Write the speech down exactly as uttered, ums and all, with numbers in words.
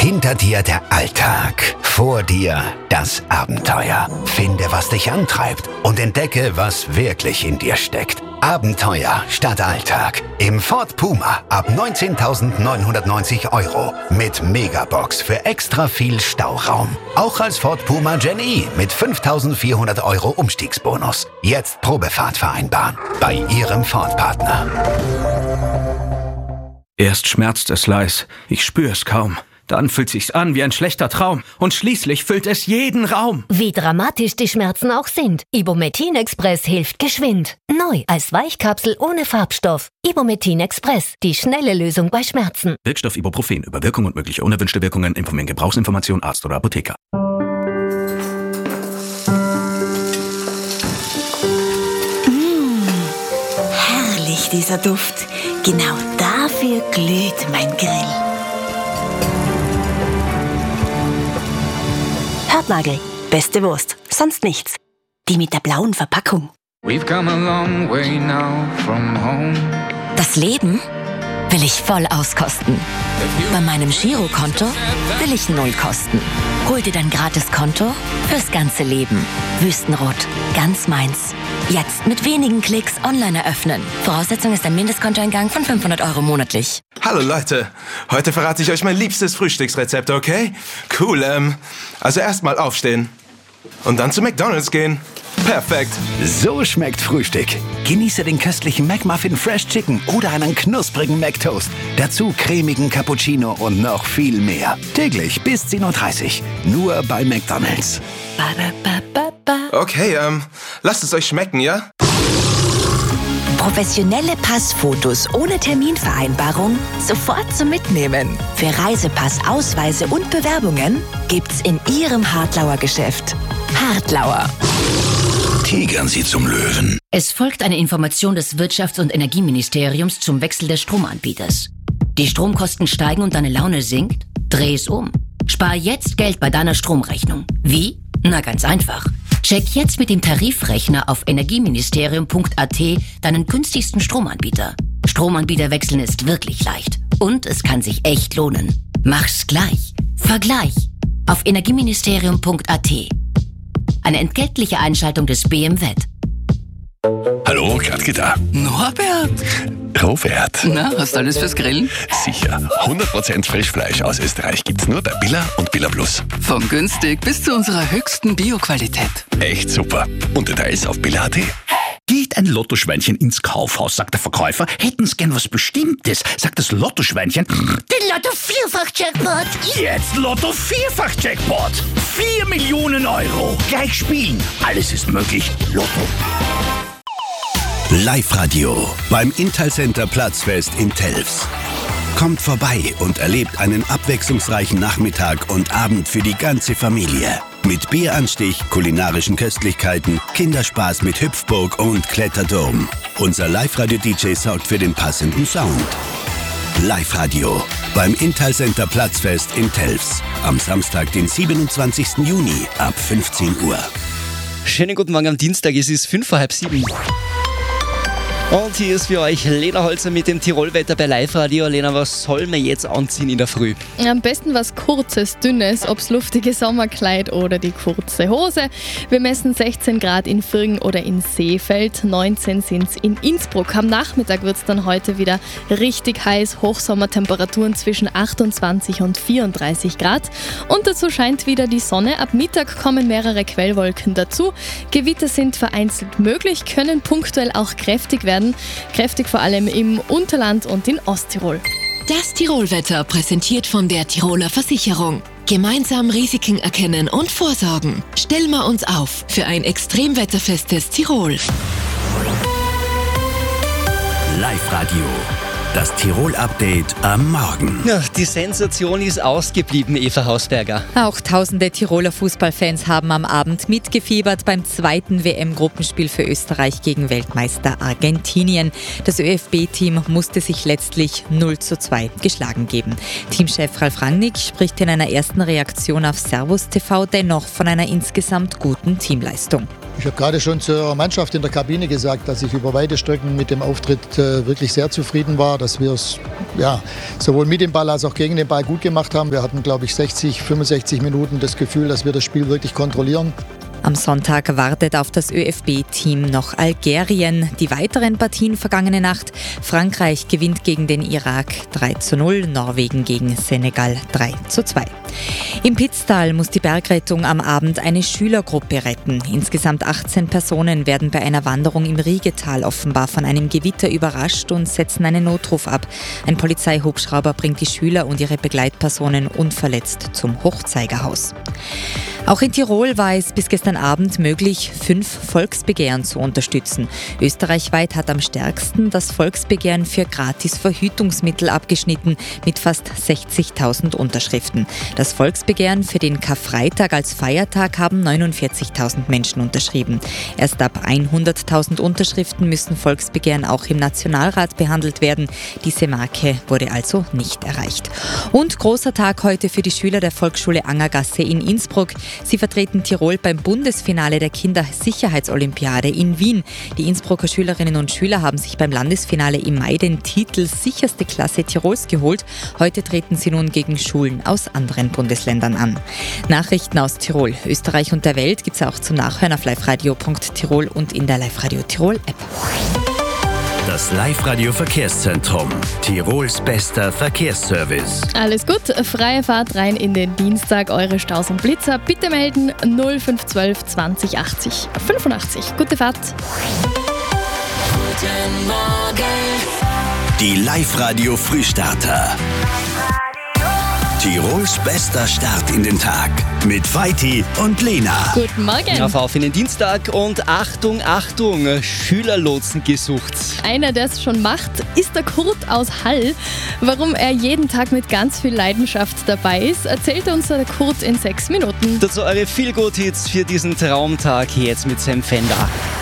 Hinter dir der Alltag, vor dir das Abenteuer. Finde, was dich antreibt und entdecke, was wirklich in dir steckt. Abenteuer statt Alltag. Im Ford Puma ab neunzehntausendneunhundertneunzig Euro. Mit Megabox für extra viel Stauraum. Auch als Ford Puma Gen E mit fünftausendvierhundert Euro Umstiegsbonus. Jetzt Probefahrt vereinbaren. Bei Ihrem Ford-Partner. Erst schmerzt es leis. Ich spür's kaum. Dann fühlt sich's an wie ein schlechter Traum. Und schließlich füllt es jeden Raum. Wie dramatisch die Schmerzen auch sind. Ibumetin Express hilft geschwind. Neu als Weichkapsel ohne Farbstoff. Ibumetin Express. Die schnelle Lösung bei Schmerzen. Wirkstoff Ibuprofen. Über Wirkung und mögliche unerwünschte Wirkungen informieren Gebrauchsinformation Arzt oder Apotheker. Mmh, herrlich dieser Duft. Genau dafür glüht mein Grill. Hörtnagel. Beste Wurst. Sonst nichts. Die mit der blauen Verpackung. We've come a long way now from home. Das Leben will ich voll auskosten. Bei meinem Girokonto will ich null kosten. Hol dir dein Gratiskonto fürs ganze Leben. Wüstenrot. Ganz meins. Jetzt mit wenigen Klicks online eröffnen. Voraussetzung ist ein Mindestkontoeingang von fünfhundert Euro monatlich. Hallo Leute, heute verrate ich euch mein liebstes Frühstücksrezept, okay? Cool, ähm, also erstmal aufstehen und dann zu McDonald's gehen. Perfekt. So schmeckt Frühstück. Genieße den köstlichen McMuffin Fresh Chicken oder einen knusprigen McToast. Dazu cremigen Cappuccino und noch viel mehr. Täglich bis zehn Uhr dreißig. Nur bei McDonald's. Ba, ba, ba, ba, ba. Okay, ähm, lasst es euch schmecken, ja? Professionelle Passfotos ohne Terminvereinbarung sofort zum Mitnehmen. Für Reisepass, Ausweise und Bewerbungen gibt's in Ihrem Hartlauer Geschäft. Hartlauer. Tigern Sie zum Löwen. Es folgt eine Information des Wirtschafts- und Energieministeriums zum Wechsel des Stromanbieters. Die Stromkosten steigen und deine Laune sinkt? Dreh es um. Spar jetzt Geld bei deiner Stromrechnung. Wie? Na, ganz einfach. Check jetzt mit dem Tarifrechner auf energieministerium punkt a t deinen günstigsten Stromanbieter. Stromanbieter wechseln ist wirklich leicht. Und es kann sich echt lohnen. Mach's gleich. Vergleich. Auf energieministerium punkt a t. Eine entgeltliche Einschaltung des B M W. Hallo, Gradke da. Norbert! Robert. Na, hast du alles fürs Grillen? Sicher. hundert Prozent Frischfleisch aus Österreich gibt's nur bei Billa und Billa Plus. Von günstig bis zu unserer höchsten Bio-Qualität. Echt super. Und Details auf billa punkt a t. Geht ein Lottoschweinchen ins Kaufhaus, sagt der Verkäufer, hätten's gern was Bestimmtes, sagt das Lottoschweinchen. Den Lotto-Vierfach-Jackpot. Jetzt Lotto-Vierfach-Jackpot. Vier Millionen Euro. Gleich spielen. Alles ist möglich. Lotto. Live-Radio beim Intal-Center Platzfest in Telfs. Kommt vorbei und erlebt einen abwechslungsreichen Nachmittag und Abend für die ganze Familie. Mit Bieranstich, kulinarischen Köstlichkeiten, Kinderspaß mit Hüpfburg und Kletterdom. Unser Live-Radio-D J sorgt für den passenden Sound. Live-Radio beim Intal-Center Platzfest in Telfs. Am Samstag, den siebenundzwanzigsten Juni ab fünfzehn Uhr. Schönen guten Morgen am Dienstag, es ist fünf vor halb sieben. Und hier ist für euch Lena Holzer mit dem Tirolwetter bei Live-Radio. Lena, was soll man jetzt anziehen in der Früh? Am besten was Kurzes, Dünnes, ob's luftige Sommerkleid oder die kurze Hose. Wir messen sechzehn Grad in Virgen oder in Seefeld, neunzehn sind's in Innsbruck. Am Nachmittag wird's dann heute wieder richtig heiß, Hochsommertemperaturen zwischen achtundzwanzig und vierunddreißig Grad. Und dazu scheint wieder die Sonne. Ab Mittag kommen mehrere Quellwolken dazu. Gewitter sind vereinzelt möglich, können punktuell auch kräftig werden. Kräftig vor allem im Unterland und in Osttirol. Das Tirolwetter präsentiert von der Tiroler Versicherung. Gemeinsam Risiken erkennen und vorsorgen. Stellen wir uns auf für ein extremwetterfestes Tirol. Live-Radio. Das Tirol-Update am Morgen. Ja, die Sensation ist ausgeblieben, Eva Hausberger. Auch tausende Tiroler Fußballfans haben am Abend mitgefiebert beim zweiten W M-Gruppenspiel für Österreich gegen Weltmeister Argentinien. Das ÖFB B-Team musste sich letztlich null zu zwei geschlagen geben. Teamchef Ralf Rangnick spricht in einer ersten Reaktion auf Servus T V dennoch von einer insgesamt guten Teamleistung. Ich habe gerade schon zur Mannschaft in der Kabine gesagt, dass ich über weite Strecken mit dem Auftritt äh, wirklich sehr zufrieden war, dass wir es ja, sowohl mit dem Ball als auch gegen den Ball gut gemacht haben. Wir hatten, glaube ich, sechzig, fünfundsechzig Minuten das Gefühl, dass wir das Spiel wirklich kontrollieren. Am Sonntag wartet auf das ÖFB Team noch Algerien. Die weiteren Partien vergangene Nacht. Frankreich gewinnt gegen den Irak drei zu null, Norwegen gegen Senegal drei zu zwei. Im Pitztal muss die Bergrettung am Abend eine Schülergruppe retten. Insgesamt achtzehn Personen werden bei einer Wanderung im Riegetal offenbar von einem Gewitter überrascht und setzen einen Notruf ab. Ein Polizeihubschrauber bringt die Schüler und ihre Begleitpersonen unverletzt zum Hochzeigerhaus. Auch in Tirol war es bis gestern Abend möglich, fünf Volksbegehren zu unterstützen. Österreichweit hat am stärksten das Volksbegehren für Gratis-Verhütungsmittel abgeschnitten mit fast sechzigtausend Unterschriften. Das Volksbegehren für den Karfreitag als Feiertag haben neunundvierzigtausend Menschen unterschrieben. Erst ab hunderttausend Unterschriften müssen Volksbegehren auch im Nationalrat behandelt werden. Diese Marke wurde also nicht erreicht. Und großer Tag heute für die Schüler der Volksschule Angergasse in Innsbruck. Sie vertreten Tirol beim Bundesfinale der Kindersicherheitsolympiade in Wien. Die Innsbrucker Schülerinnen und Schüler haben sich beim Landesfinale im Mai den Titel sicherste Klasse Tirols geholt. Heute treten sie nun gegen Schulen aus anderen Bundesländern an. Nachrichten aus Tirol, Österreich und der Welt gibt es auch zum Nachhören auf liveradio punkt tirol und in der Live-Radio Tirol App. Das Live-Radio-Verkehrszentrum. Tirols bester Verkehrsservice. Alles gut, freie Fahrt rein in den Dienstag. Eure Staus und Blitzer bitte melden null fünf eins zwei zwanzig achtzig fünfundachtzig. Gute Fahrt. Guten Morgen. Die Live-Radio-Frühstarter. Tirols bester Start in den Tag mit Feiti und Lena. Guten Morgen. Auf, auf in den Dienstag und Achtung, Achtung, Schülerlotsen gesucht. Einer, der es schon macht, ist der Kurt aus Hall. Warum er jeden Tag mit ganz viel Leidenschaft dabei ist, erzählt uns der Kurt in sechs Minuten. Dazu eure Feel-Good-Hits für diesen Traumtag jetzt mit Sam Fender.